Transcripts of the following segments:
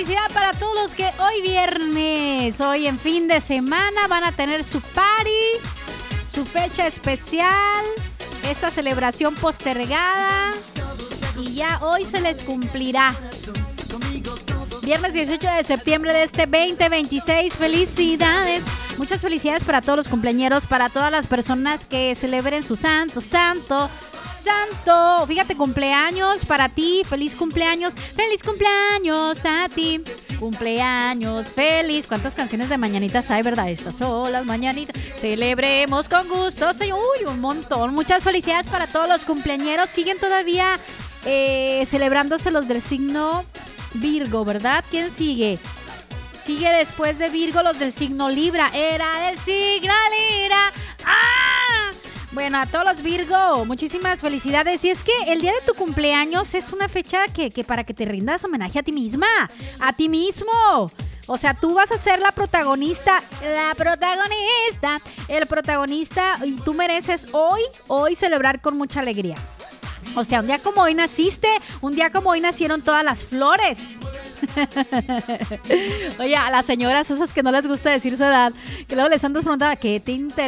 felicidad para todos los que hoy viernes, hoy en fin de semana, van a tener su party, su fecha especial, esta celebración postergada, y ya hoy se les cumplirá. Viernes 18 de septiembre de este 2026. Felicidades. Muchas felicidades para todos los cumpleañeros, para todas las personas que celebren su santo. Fíjate, cumpleaños para ti. Feliz cumpleaños a ti. Cumpleaños feliz. ¿Cuántas canciones de mañanitas hay, verdad? Estas son las mañanitas. Celebremos con gusto, señor. Uy, un montón. Muchas felicidades para todos los cumpleañeros. Siguen todavía celebrándose los del signo Virgo, ¿verdad? ¿Quién sigue? Sigue después de Virgo los del signo Libra. Era del signo Libra. ¡Ah! Bueno, a todos los Virgo, muchísimas felicidades. Y es que el día de tu cumpleaños es una fecha que para que te rindas homenaje a ti misma, a ti mismo. O sea, tú vas a ser el protagonista, y tú mereces hoy celebrar con mucha alegría. O sea, un día como hoy naciste, un día como hoy nacieron todas las flores. Oye, a las señoras esas que no les gusta decir su edad, que luego les andas preguntando ¿qué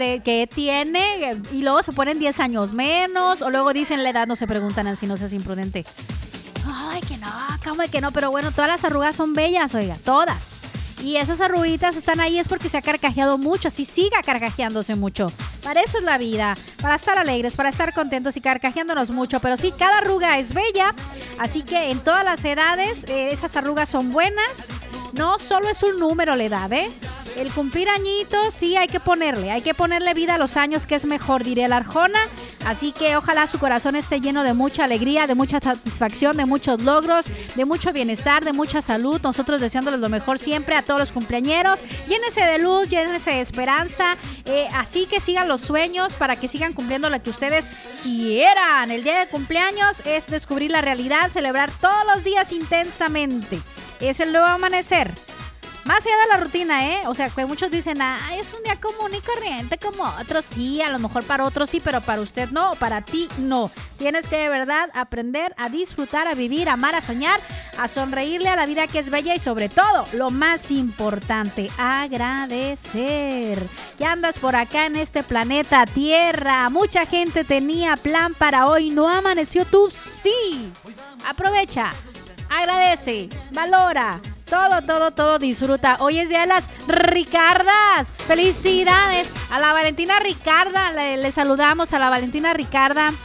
tiene? Y luego se ponen 10 años menos, o luego dicen la edad, no se preguntan así, no seas imprudente. Ay, que no, ¿cómo que no? Pero bueno, todas las arrugas son bellas, oiga, todas. Y esas arruguitas están ahí es porque se ha carcajeado mucho, así siga carcajeándose mucho. Para eso es la vida, para estar alegres, para estar contentos y carcajeándonos mucho. Pero sí, cada arruga es bella, así que en todas las edades esas arrugas son buenas. No solo es un número la edad, ¿eh? El cumplir añitos, sí, hay que ponerle vida a los años, que es mejor, diría la Arjona. Así que ojalá su corazón esté lleno de mucha alegría, de mucha satisfacción, de muchos logros, de mucho bienestar, de mucha salud. Nosotros deseándoles lo mejor siempre a todos los cumpleañeros. Llénese de luz, llénese de esperanza. Así que sigan los sueños para que sigan cumpliendo lo que ustedes quieran. El día de cumpleaños es descubrir la realidad, celebrar todos los días intensamente. Es el nuevo amanecer. Más allá de la rutina, ¿eh? O sea, que muchos dicen, es un día común y corriente como otros. Sí, a lo mejor para otros sí, pero para usted no, para ti no. Tienes que de verdad aprender a disfrutar, a vivir, a amar, a soñar, a sonreírle a la vida que es bella y sobre todo, lo más importante, agradecer. Que andas por acá en este planeta Tierra. Mucha gente tenía plan para hoy, no amaneció, tú sí. Aprovecha, agradece, valora. Todo, disfruta. Hoy es día de las Ricardas. ¡Felicidades! A la Valentina Ricarda, le saludamos a la Valentina Ricarda.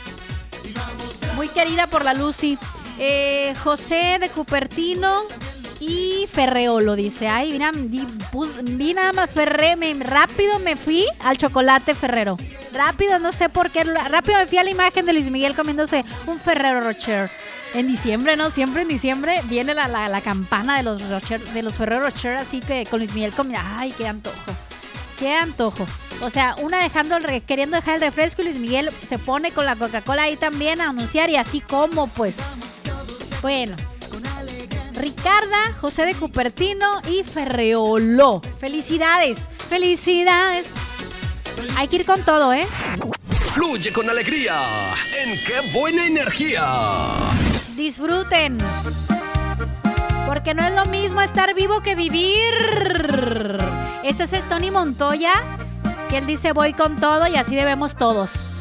Muy querida por la Lucy. José de Cupertino y Ferreolo, dice. Ay, mira, rápido me fui al chocolate Ferrero. Rápido, no sé por qué. Rápido me fui a la imagen de Luis Miguel comiéndose un Ferrero Rocher. En diciembre, ¿no? Siempre en diciembre viene la campana de los Ferrero Rocher, así que con Luis Miguel ¡ay, qué antojo! O sea, una queriendo dejar el refresco y Luis Miguel se pone con la Coca-Cola ahí también a anunciar y así como, pues. Bueno. Ricarda, José de Cupertino y Ferreolo. ¡Felicidades! Hay que ir con todo, ¿eh? Fluye con alegría. En Qué Buena Energía. Disfruten. Porque no es lo mismo estar vivo que vivir. Este es el Tony Montoya, que él dice voy con todo y así debemos todos.